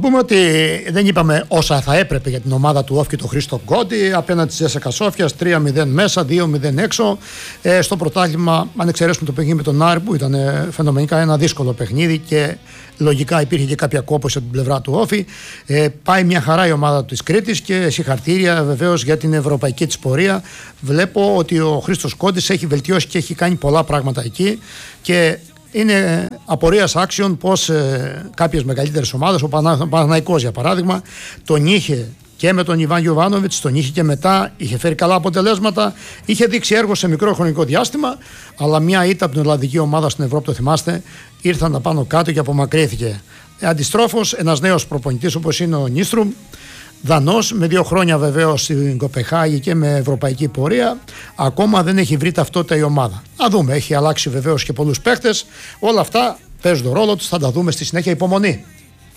πούμε ότι δεν είπαμε όσα θα έπρεπε για την ομάδα του Όφη και τον Χρήστο Γκόντι απέναντι στη Τζέσσεκα Σόφιας, 3-0 μέσα, 2-0 έξω. Στο πρωτάθλημα, αν εξαιρέσουμε το παιχνίδι με τον Άρη, που ήταν φαινομενικά ένα δύσκολο παιχνίδι και λογικά υπήρχε και κάποια κόπωση από την πλευρά του Όφη. Πάει μια χαρά η ομάδα της Κρήτης και συγχαρητήρια βεβαίως για την ευρωπαϊκή της πορεία. Βλέπω ότι ο Χρήστος Γκόντις έχει βελτιώσει και έχει κάνει πολλά πράγματα εκεί και είναι απορίας άξιων πως κάποιες μεγαλύτερες ομάδες, ο Παναθηναϊκός για παράδειγμα, τον είχε και με τον Ιβάν Γιοβάνοβιτς, τον είχε και μετά, είχε φέρει καλά αποτελέσματα, είχε δείξει έργο σε μικρό χρονικό διάστημα, αλλά μια ήττα από την ελλαδική ομάδα στην Ευρώπη, το θυμάστε, ήρθαν πάνω κάτω και απομακρύνθηκε. Αντιστρόφως, ένας νέος προπονητής όπως είναι ο Νίστρουμ, Δανός, με 2 χρόνια βεβαίως στην Κοπεχάγη και με ευρωπαϊκή πορεία, ακόμα δεν έχει βρει ταυτότητα η ομάδα. Να δούμε, έχει αλλάξει βεβαίως και πολλούς παίχτες. Όλα αυτά παίζουν τον ρόλο τους, θα τα δούμε στη συνέχεια. Υπομονή.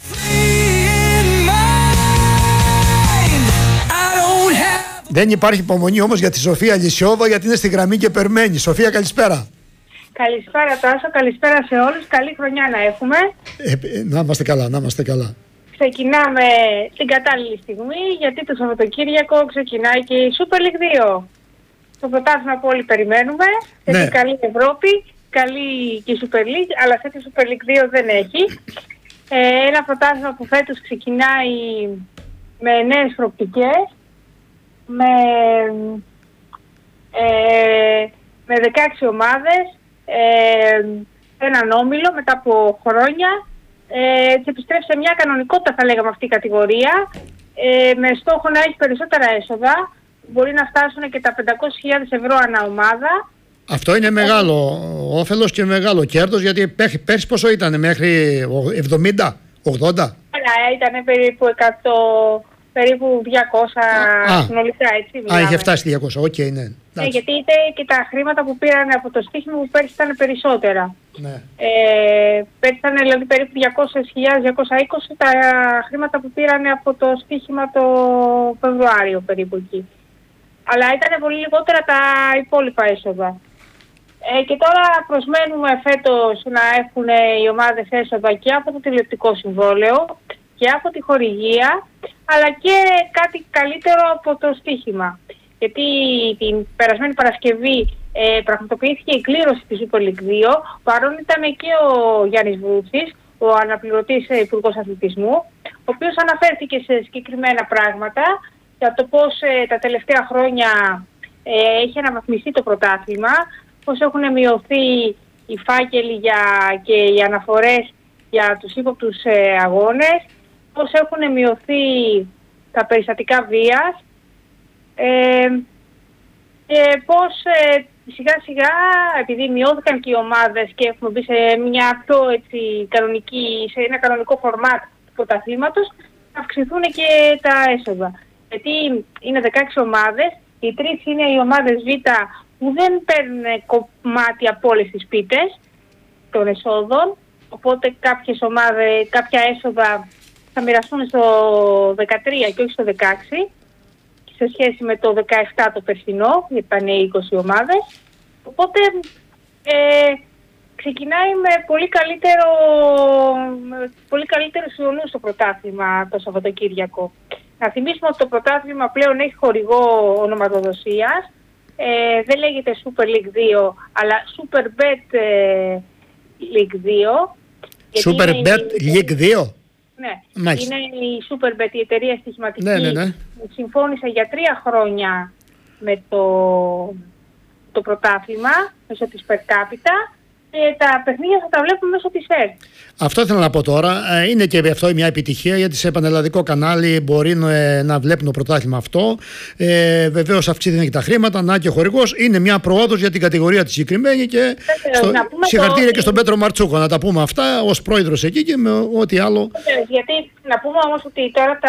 Δεν υπάρχει υπομονή όμως για τη Σοφία Λυσιόβα, γιατί είναι στη γραμμή και περιμένει. Σοφία, καλησπέρα. Καλησπέρα Τάσο, καλησπέρα σε όλους. Καλή χρονιά να έχουμε. Να είμαστε καλά, να είμαστε καλά. Ξεκινάμε την κατάλληλη στιγμή, γιατί το Σαββατοκύριακο ξεκινάει και η Super League 2. Το πρωτάθλημα που όλοι περιμένουμε. Ναι. Έχει καλή Ευρώπη, καλή και η Super League, αλλά αυτή τη Super League 2 δεν έχει. Ένα πρωτάθλημα που φέτος ξεκινάει με νέες προοπτικές, με 16 ομάδες, έναν όμιλο μετά από χρόνια. Και επιστρέφει σε μια κανονικότητα, θα λέγαμε, αυτή η κατηγορία, με στόχο να έχει περισσότερα έσοδα. Μπορεί να φτάσουν και τα 500.000 ευρώ ανά ομάδα. Αυτό είναι μεγάλο όφελος και μεγάλο κέρδος, γιατί πέρσι πόσο ήταν, μέχρι 70, 80? Ήταν περίπου 100, περίπου 200 συνολικά, έτσι. Είχε φτάσει 200, οκ, ναι. Γιατί ήταν και τα χρήματα που πήραν από το στοίχημα που πέρσι ήταν περισσότερα. Ναι. Πέρσι ήταν δηλαδή περίπου 200.000-220 τα χρήματα που πήραν από το στοίχημα το Φεβρουάριο, περίπου εκεί. Αλλά ήταν πολύ λιγότερα τα υπόλοιπα έσοδα. Και τώρα προσμένουμε φέτος να έχουν οι ομάδες έσοδα και από το τηλεοπτικό συμβόλαιο και από τη χορηγία, αλλά και κάτι καλύτερο από το στοίχημα. Γιατί την περασμένη Παρασκευή πραγματοποιήθηκε η κλήρωση της Super League 2, παρόν ήταν και ο Γιάννης Βρούτσης, ο αναπληρωτής υπουργός αθλητισμού, ο οποίος αναφέρθηκε σε συγκεκριμένα πράγματα για το πώς τα τελευταία χρόνια έχει αναβαθμιστεί το πρωτάθλημα, πώς έχουν μειωθεί οι φάκελοι και οι αναφορές για τους ύποπτους αγώνες, πώς έχουν μειωθεί τα περιστατικά βίας, και πώς σιγά σιγά, επειδή μειώθηκαν και οι ομάδες και έχουμε μπει σε μια πιο σε ένα κανονικό φορμάτ του πρωταθλήματος, θα αυξηθούν και τα έσοδα. Γιατί είναι 16 ομάδες, οι 3 είναι οι ομάδες Β που δεν παίρνουν κομμάτι από όλες τις πίτες των εσόδων, οπότε κάποια έσοδα θα μοιραστούν στο 13 και όχι στο 16. Σε σχέση με το 17 το περσινό, γιατί ήταν 20 ομάδες. Οπότε ξεκινάει με πολύ καλύτερο ιονούς το πρωτάθλημα το Σαββατοκύριακο. Να θυμίσουμε ότι το πρωτάθλημα πλέον έχει χορηγό ονοματοδοσίας. Δεν λέγεται Super League 2, αλλά Super Bet League 2. Super Bet League 2? Ναι, μάλιστα. Είναι η Superbet, η εταιρεία στοιχηματική. Ναι. Συμφώνησε για 3 χρόνια με το πρωτάθλημα μέσω της Per Capita και τα παιχνίδια θα τα βλέπουμε μέσω της ΕΡΤ. Αυτό ήθελα να πω τώρα. Είναι και αυτό μια επιτυχία, γιατί σε πανελλαδικό κανάλι μπορεί να βλέπουν το πρωτάθλημα αυτό. Βεβαίως αυξήθηκαν και τα χρήματα, να και ο χορηγός. Είναι μια προόδος για την κατηγορία τη συγκεκριμένη και συγχαρητήρια και στον Πέτρο Μαρτσούκο. Να τα πούμε αυτά ως πρόεδρος εκεί και με ό,τι άλλο. Γιατί να πούμε όμως ότι τώρα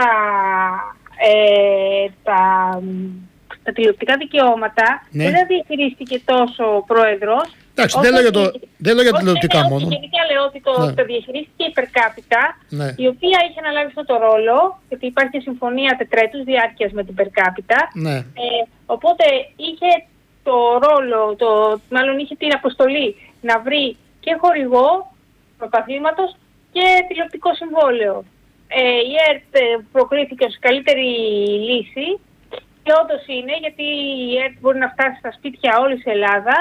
τα τηλεοπτικά δικαιώματα δεν διαχειρίστηκε τόσο ο πρόεδρος. Εντάξει, δεν λέω για τηλεοπτικά μόνο. Γενικά λέω ότι το διαχειρίστηκε η Per Capita, η οποία είχε αναλάβει αυτό το ρόλο, γιατί υπάρχει και συμφωνία τετραετούς διάρκειας με την Per Capita. Οπότε είχε το ρόλο, μάλλον είχε την αποστολή να βρει και χορηγό πρωταθλήματος και τηλεοπτικό συμβόλαιο. η ΕΡΤ προκρίθηκε ως καλύτερη λύση και όντως είναι, γιατί η ΕΡΤ μπορεί να φτάσει στα σπίτια όλης της Ελλάδας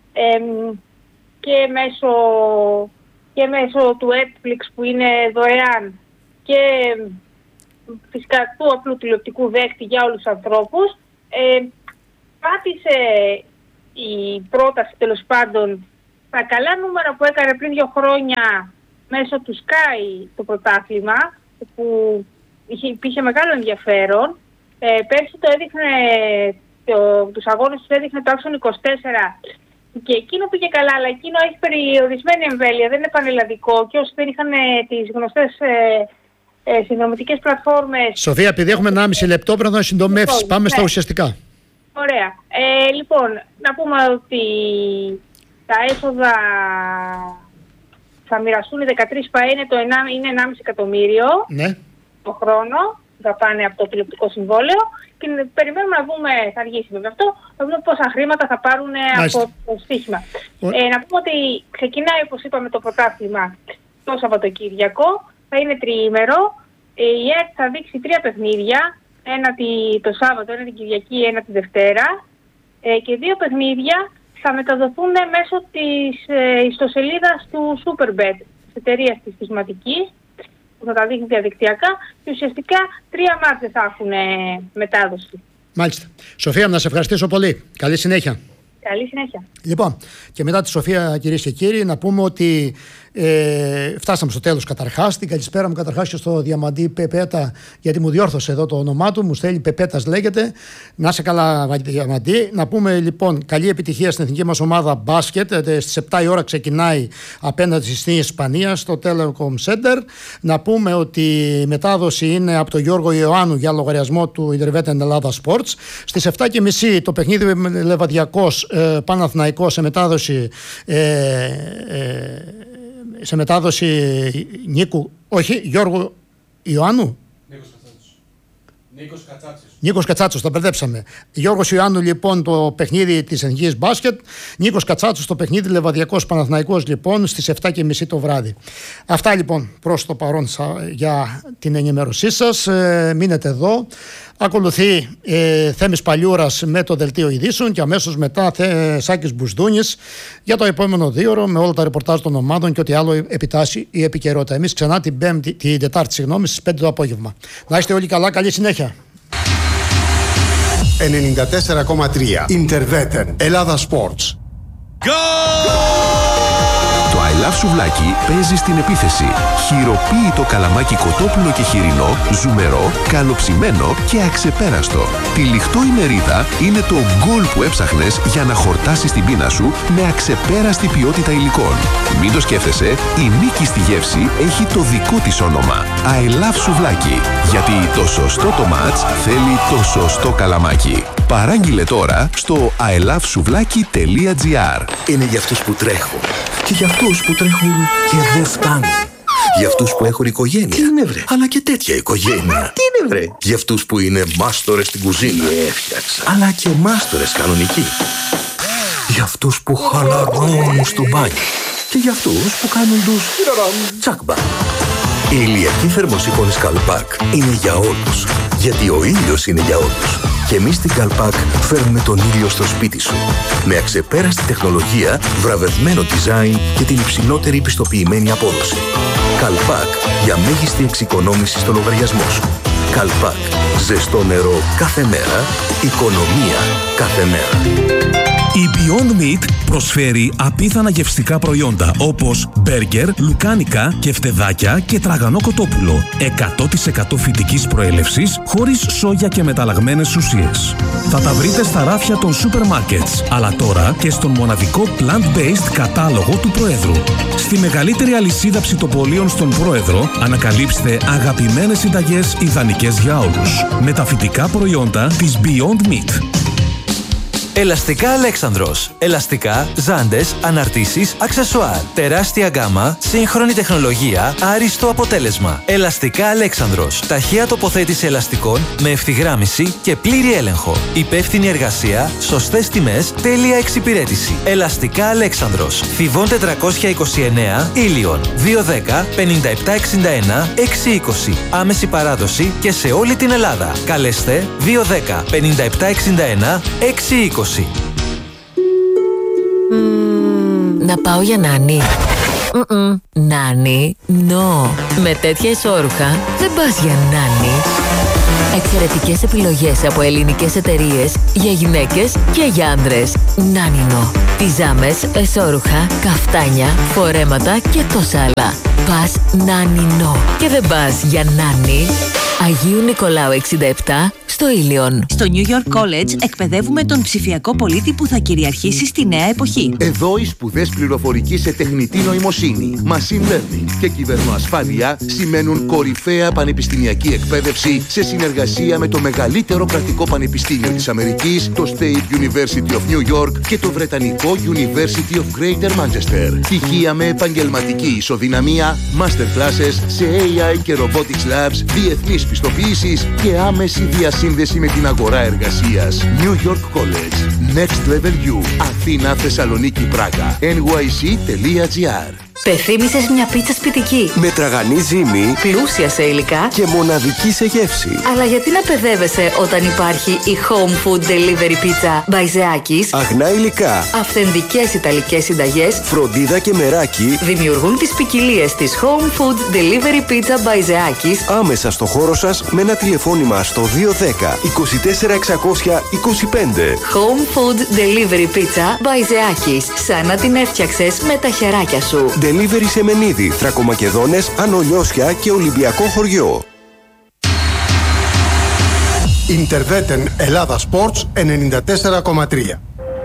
και μέσω του Netflix που είναι δωρεάν και φυσικά του απλού τηλεοπτικού δέκτη για όλους τους ανθρώπους. Πάτησε η πρόταση τέλος πάντων τα καλά νούμερα που έκανε πριν 2 χρόνια μέσω του Sky το πρωτάθλημα, που υπήρχε μεγάλο ενδιαφέρον. Πέρσι το έδειχνε, τους αγώνες τους έδειχνε το Action 24 και εκείνο πήγε καλά, αλλά εκείνο έχει περιορισμένη εμβέλεια, δεν είναι πανελλαδικό και όσοι δεν είχαν τις γνωστές συνδρομητικές πλατφόρμες... Σοφία, επειδή έχουμε 1,5 λεπτό πρέπει να συντομεύσεις, πάμε στα ουσιαστικά. Ωραία. Λοιπόν, να πούμε ότι τα έσοδα θα μοιραστούν οι 13 ΠΑΕ, είναι 1,5 εκατομμύριο το χρόνο, θα πάνε από το τηλεοπτικό συμβόλαιο και περιμένουμε να δούμε, θα αργήσει βέβαια αυτό, να δούμε πόσα χρήματα θα πάρουν από το στοίχημα. Να πούμε ότι ξεκινάει, όπως είπαμε, το πρωτάθλημα το Σαββατοκύριακο, θα είναι τριήμερο, η ΕΡΤ θα δείξει 3 παιχνίδια, ένα το Σάββατο, ένα την Κυριακή, ένα τη Δευτέρα και 2 παιχνίδια θα μεταδοθούν μέσω της ιστοσελίδας του Superbet, της εταιρείας της στοιχηματικής, που θα τα δείχνει διαδικτυακά και ουσιαστικά 3 μάτς θα έχουν μετάδοση. Μάλιστα. Σοφία, να σε ευχαριστήσω πολύ. Καλή συνέχεια. Καλή συνέχεια. Λοιπόν, και μετά τη Σοφία, κυρίες και κύριοι, να πούμε ότι φτάσαμε στο τέλος καταρχάς. Την καλησπέρα μου καταρχάς και στο Διαμαντή Πεπέτα, γιατί μου διόρθωσε εδώ το όνομά του. Μου στέλνει Πεπέτας λέγεται. Να είσαι καλά, Διαμαντή. Να πούμε λοιπόν καλή επιτυχία στην εθνική μας ομάδα μπάσκετ. Στις 7 η ώρα ξεκινάει απέναντι στην Ισπανία στο Telecom Center. Να πούμε ότι η μετάδοση είναι από τον Γιώργο Ιωάννου για λογαριασμό του Intervetten Ελλάδα Sports. Στις 7.30 το παιχνίδι με Λεβαδιακός Παναθηναϊκός σε μετάδοση. Σε μετάδοση Γιώργου Ιωάννου. Νίκος Κατσάτσος, τα μπερδέψαμε. Γιώργος Ιωάννου λοιπόν το παιχνίδι της εθνικής μπάσκετ. Νίκος Κατσάτσος το παιχνίδι Λεβαδιακός Παναθηναϊκός λοιπόν στις 7.30 το βράδυ. Αυτά λοιπόν προς το παρόν για την ενημέρωσή σας. Μείνετε εδώ. Ακολουθεί Θέμης Παλιούρας με το Δελτίο Ειδήσεων και αμέσως μετά Σάκης Μπουσδούνης για το επόμενο 2ωρο με όλα τα ρεπορτάζ των ομάδων και ό,τι άλλο επιτάσσει η επικαιρότητα. Εμείς ξανά την Τετάρτη στις 5 το απόγευμα. Να είστε όλοι καλά, καλή συνέχεια. 94,3 Intervetten Ελλάδα Sports. Το I Love Σουβλάκι παίζει στην επίθεση. Χειροποίητο καλαμάκι κοτόπουλο και χοιρινό, ζουμερό, καλοψημένο και αξεπέραστο. Τυλιχτό η μερίδα είναι το γκολ που έψαχνες για να χορτάσεις την πείνα σου με αξεπέραστη ποιότητα υλικών. Μην το σκέφτεσαι, η νίκη στη γεύση έχει το δικό της όνομα. I Love Σουβλάκι. Γιατί το σωστό το μάτς θέλει το σωστό καλαμάκι. Παράγγειλε τώρα στο ilovesuvlaki.gr. Είναι για αυτούς που τρέχουν και για αυτούς που τρέχουν και δεν φτάνουν. Για αυτούς που έχουν οικογένεια. Τι είναι βρε? Αλλά και τέτοια οικογένεια. Τι είναι βρε? Για αυτούς που είναι μάστορες στην κουζίνα. Έφτιαξα. Αλλά και μάστορες κανονικοί. Για αυτούς που χαλαρώνουν στο μπάνιο. Και για αυτούς που κάνουν τους τσακμπα. Η ηλιακή θερμοσύφωνη Καλπάκ είναι για όλους. Γιατί ο ήλιος είναι για όλους. Και εμείς στην Καλπάκ φέρνουμε τον ήλιο στο σπίτι σου. Με αξεπέραστη τεχνολογία, βραβευμένο design και την υψηλότερη πιστοποιημένη απόδοση. Καλπάκ για μέγιστη εξοικονόμηση στο λογαριασμό σου. Καλπάκ. Ζεστό νερό κάθε μέρα. Οικονομία κάθε μέρα. Η Beyond Meat προσφέρει απίθανα γευστικά προϊόντα όπως μπέργκερ, λουκάνικα, κεφτεδάκια και τραγανό κοτόπουλο. 100% φυτικής προέλευσης, χωρίς σόγια και μεταλλαγμένες ουσίες. Θα τα βρείτε στα ράφια των σούπερ μάρκετς, αλλά τώρα και στον μοναδικό plant-based κατάλογο του Προέδρου. Στη μεγαλύτερη αλυσίδα ψητοπολίων στον Πρόεδρο ανακαλύψτε αγαπημένες συνταγές ιδανικές για όλους. Με τα φυτικά προϊόντα της Beyond Meat. Ελαστικά Αλέξανδρος. Ελαστικά, ζάντες, αναρτήσεις, αξεσουάρ. Τεράστια γκάμα, σύγχρονη τεχνολογία, άριστο αποτέλεσμα. Ελαστικά Αλέξανδρος. Ταχεία τοποθέτηση ελαστικών με ευθυγράμμιση και πλήρη έλεγχο. Υπεύθυνη εργασία, σωστές τιμές, τέλεια εξυπηρέτηση. Ελαστικά Αλέξανδρος. Θηβών 429, Ήλιον. 210 5761 620. Άμεση παράδοση και σε όλη την Ελλάδα. Καλέστε 210 5761 620. Να πάω για νάνι. Νάνι, no. Με τέτοια ισόρουχα δεν πας για νάνι. Εξαιρετικές επιλογές από ελληνικές εταιρείες για γυναίκες και για άντρες. Νάνινο. Πιζάμες, εσόρουχα, καφτάνια, φορέματα και τόσα άλλα. Πας Νάνινο. Και δεν πας για νάνι. Αγίου Νικολάου 67 στο Ήλιον. Στο New York College εκπαιδεύουμε τον ψηφιακό πολίτη που θα κυριαρχήσει στη νέα εποχή. Εδώ οι σπουδές πληροφορικής σε τεχνητή νοημοσύνη, machine learning και κυβερνοασφάλεια σημαίνουν κορυφαία πανεπιστημιακή εκπαίδευση σε συνεργασία με το μεγαλύτερο κρατικό πανεπιστήμιο της Αμερικής, το State University of New York και το βρετανικό University of Greater Manchester. Πτυχία με επαγγελματική ισοδυναμία, master classes σε AI και robotics labs, διεθνείς πιστοποιήσεις και άμεση διασύνδεση με την αγορά εργασίας. New York College. Next Level U. Αθήνα, Θεσσαλονίκη, Πράγα. nyc.gr. Πεθύμησες μια πίτσα σπιτική. Με τραγανή ζύμη, Πλούσια σε υλικά και μοναδική σε γεύση. Αλλά γιατί να παιδεύεσαι όταν υπάρχει η Home Food Delivery Pizza by Zeakis? Αγνά υλικά, Αυθεντικές ιταλικές συνταγές, φροντίδα και μεράκι δημιουργούν τις ποικιλίες της Home Food Delivery Pizza by Zeakis άμεσα στο χώρο σας με ένα τηλεφώνημα στο 210 24 625. Home Food Delivery Pizza by Zeakis. Σαν να την έφτιαξες με τα χεράκια σου. Delivery σε Μενίδη, Θρακομακεδόνες, Ανολιώσια και Ολυμπιακό χωριό. Interveten Ελλάδα Sports 94,3.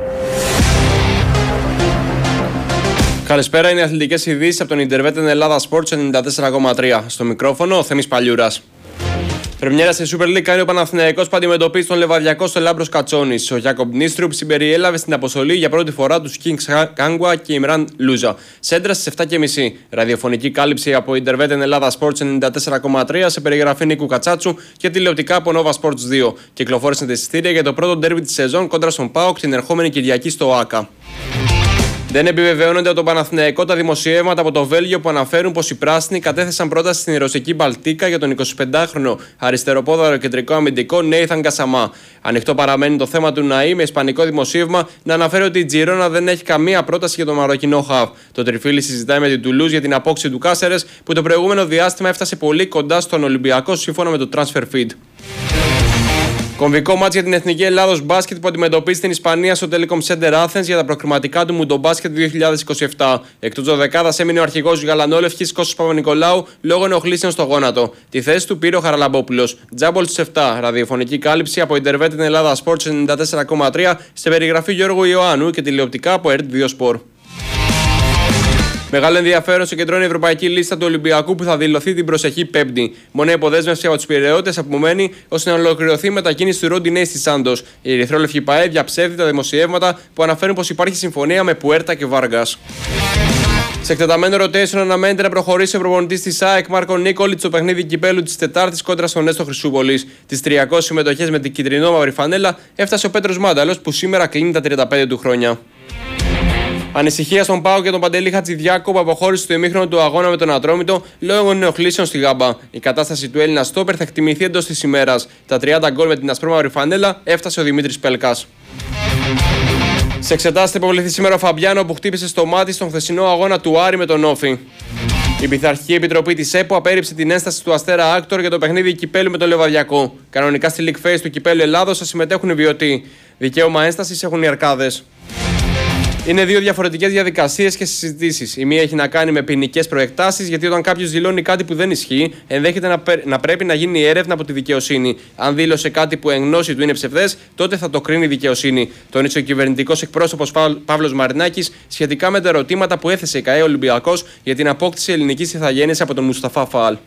Καλησπέρα, είναι οι αθλητικές ειδήσεις από τον Interveten Ελλάδα Sports 94,3. Στο μικρόφωνο ο Θέμης Παλιούρας. Πρεμιέρα στη Super League κάνει ο Παναθηναϊκός που αντιμετωπίζει τον Λεβαδιακό στο Λάμπρος Κατσόνης. Ο Γιάκομπ Νίστρουπ συμπεριέλαβε στην αποστολή για πρώτη φορά τους Kings Κάγκουα και Ιμράν Λούζα. Σέντρα στις 7.30. Ραδιοφωνική κάλυψη από Interveten Ελλάδα Sports 94,3 σε περιγραφή Νίκου Κατσάτσου και τηλεοπτικά από Nova Sports 2. Κυκλοφόρησαν τα εισιτήρια για το πρώτο ντέρμπι της σεζόν κόντρα στον ΠΑΟΚ την ερχόμενη Κυριακή στο ΟΑΚΑ. Δεν επιβεβαιώνονται από τον Παναθηναϊκό τα δημοσιεύματα από το Βέλγιο που αναφέρουν πως οι πράσινοι κατέθεσαν πρόταση στην ρωσική Μπαλτίκα για τον 25χρονο αριστεροπόδαρο κεντρικό αμυντικό Νέιθαν Κασαμά. Ανοιχτό παραμένει το θέμα του Ναή με ισπανικό δημοσίευμα να αναφέρει ότι η Τζιρόνα δεν έχει καμία πρόταση για τον μαροκινό χαβ. Το Τριφύλι συζητάει με την Τουλούζ για την απόκτηση του Κάσερες που το προηγούμενο διάστημα έφτασε πολύ κοντά στον Ολυμπιακό σύμφωνα με το Transfer Feed. Κομβικό μάτς για την Εθνική Ελλάδος Μπάσκετ που αντιμετωπίζει την Ισπανία στο Telecom Center Athens για τα προκριματικά του Μουντομπάσκετ 2027. Εκτός δωδεκάδας έμεινε ο αρχηγός Γαλανόλευκης Κώστας Παπα-Νικολάου λόγω ενοχλήσεων στο γόνατο. Τη θέση του πήρε ο Χαραλαμπόπουλος. Τζάμπολ στις 7. Ραδιοφωνική κάλυψη από Interveten Ελλάδα Sports 94,3 σε περιγραφή Γιώργου Ιωάννου και τηλεοπτικά από RT2 Sport. Μεγάλο ενδιαφέρον συγκεντρώνει η ευρωπαϊκή λίστα του Ολυμπιακού που θα δηλωθεί την προσεχή Πέμπτη. Μονή υποδέσμευση από τους πειραιώτες απομένει ώστε να ολοκληρωθεί η μετακίνηση του Ρόντι Νέι στη Σάντος. Η ερυθρόλευκη ΠΑΕ διαψεύδει τα δημοσιεύματα που αναφέρουν πως υπάρχει συμφωνία με Πουέρτα και Βάργας. Σε εκτεταμένο rotation αναμένεται να προχωρήσει ο προπονητής της ΑΕΚ Μάρκο Νίκολιτς στο παιχνίδι κυπέλου της Τετάρτης κόντρα στον Νέστο Χρυσούπολης. Τις 300 συμμετοχές με την κυτρινό-μαύρη φανέλα έφτασε ο Πέτρος Μάνταλος που σήμερα κλείνει τα 35 του χρόνια. Ανησυχία στον ΠΑΟΚ και τον Παντελή Χατζηδιάκο που αποχώρησε στο ημίχρονο του αγώνα με τον Ατρόμητο λόγω ενοχλήσεων στη Γάμπα. Η κατάσταση του Έλληνα στόπερ θα εκτιμηθεί εντός της ημέρας. Τα 30 γκολ με την ασπρόμαυρη φανέλα έφτασε ο Δημήτρης Πέλκας. Σε εξετάσεις θα υποβληθεί σήμερα ο Φαμπιάνο που χτύπησε στο μάτι στον χθεσινό αγώνα του Άρη με τον Όφη. Η Πειθαρχική Επιτροπή της ΕΠΟ απέρριψε την ένσταση του Αστέρα Άκτορ για το παιχνίδι κυπέλου με τον Λεβαδιακό. Κανονικά στη League Phase του κυπέλου Ελλάδος θα συμμετέχουν οι βιωτοί. Δικαίωμα ένστασης έχουν οι Αρκάδες. Είναι δύο διαφορετικές διαδικασίες και συζητήσεις. Η μία έχει να κάνει με ποινικές προεκτάσεις, γιατί όταν κάποιος δηλώνει κάτι που δεν ισχύει, ενδέχεται να πρέπει να γίνει έρευνα από τη δικαιοσύνη. Αν δήλωσε κάτι που εν γνώση του είναι ψευδές, τότε θα το κρίνει η δικαιοσύνη. Τόνισε ο κυβερνητικός εκπρόσωπος Παύλος Μαρινάκης σχετικά με τα ερωτήματα που έθεσε η ΚΑΕ Ολυμπιακός για την απόκτηση ελληνικής ηθαγένειας από τον Μουσταφά Φαλ.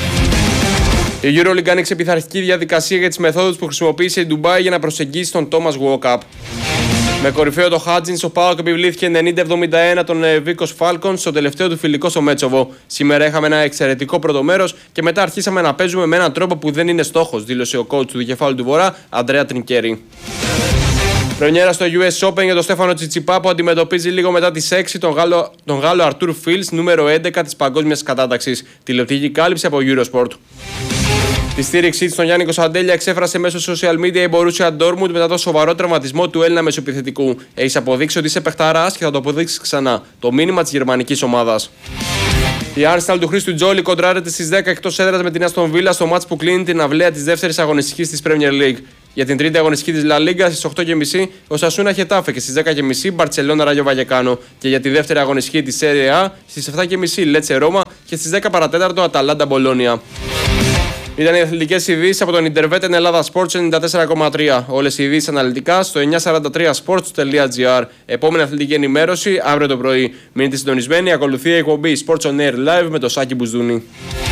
Η EuroLeague άνοιξε πειθαρχική διαδικασία για τις μεθόδους που χρησιμοποίησε η Ντουμπάι για να προσεγγίσει τον Thomas Walkup. Με κορυφαίο το Χάτζινς, ο ΠΑΟΚ επιβλήθηκε 90-71 τον Βίκος Φάλκον στο τελευταίο του φιλικό στο Μέτσοβο. Σήμερα είχαμε ένα εξαιρετικό πρώτο μέρος και μετά αρχίσαμε να παίζουμε με έναν τρόπο που δεν είναι στόχος, δήλωσε ο coach του Δικεφάλου του Βορρά, Αντρέα Τρινκέρι. Πρεμιέρα στο US Open για τον Στέφανο Τσιτσιπά που αντιμετωπίζει λίγο μετά τις 6 τον Γάλλο Αρτούρ Φίλς, νούμερο 11 της παγκόσμιας κατάταξης. Τηλεοπτική κάλυψη από Eurosport. Τη στήριξή της στον Γιάννη Κωνσταντέλια εξέφρασε μέσω social media η Borussia Dortmund μετά το σοβαρό τραυματισμό του Έλληνα μεσοεπιθετικού. Έχεις αποδείξει ότι είσαι παιχταράς και θα το αποδείξεις ξανά. Το μήνυμα της γερμανικής ομάδας. Η Arsenal του Χρήστου Τζόλι κοντράρεται στις 10 εκτός έδρας με την Aston Villa στο μάτς που κλείνει την αυλαία της δεύτερης αγωνιστικής της Premier League. Για την τρίτη αγωνιστική της La Liga στις 8.30 ο Σασούνα Χετάφε και στις 10.30 Μπαρτσελώνα Ράγιο Βαγεκάνο. Και για τη δεύτερη αγωνιστική της Serie A στις 7.30 Λέτσε Ρώμα και στις 10 παρατέταρτο Αταλάντα Μπολόνια. Ήταν οι αθλητικές ειδήσεις από τον Ιντερβέτεν Ελλάδα Sports 94,3. Όλες οι ειδήσεις αναλυτικά στο 943sports.gr. Επόμενη αθλητική ενημέρωση αύριο το πρωί. Μείνετε συντονισμένοι, ακολουθεί η εκπομπή Sports on Air Live με τον Σάκη Μπουζούνη.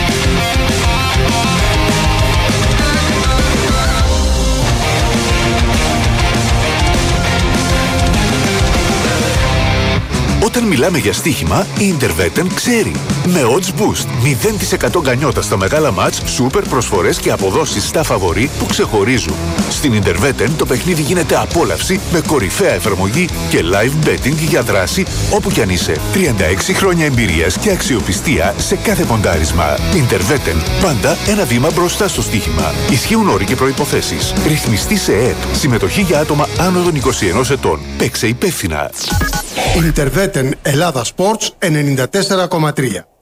Όταν μιλάμε για στοίχημα, η Interveten ξέρει. Με Odds Boost, 0% γκανιότα στα μεγάλα μάτς, σούπερ προσφορές και αποδόσεις στα φαβορί που ξεχωρίζουν. Στην Interveten το παιχνίδι γίνεται απόλαυση με κορυφαία εφαρμογή και live betting για δράση όπου κι αν είσαι. 36 χρόνια εμπειρίας και αξιοπιστία σε κάθε ποντάρισμα. Interveten, πάντα ένα βήμα μπροστά στο στοίχημα. Ισχύουν όροι και προϋποθέσεις. Ρυθμιστή σε ΕΕΠ. Συμμετοχή για άτομα άνω των 21 ετών. Παίξε υπεύθυνα. Interveten Ελλάδα Sports 94,3.